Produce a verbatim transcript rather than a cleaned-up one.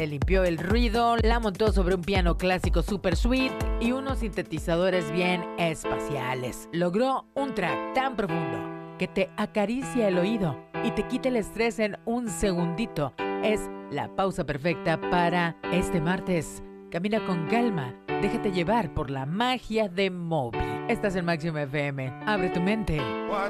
limpió el ruido, la montó sobre un piano clásico super sweet y unos sintetizadores bien espaciales. Logró un track tan profundo que te acaricia el oído y te quita el estrés en un segundito. Es la pausa perfecta para este martes. Camina con calma, déjate llevar por la magia de Moby. Estás en Máxima F M. Abre tu mente.